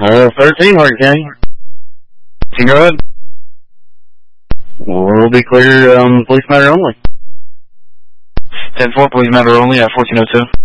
13, Hardin County. Can you go ahead? We'll be clear, police matter only. 10-4, police matter only at 1402.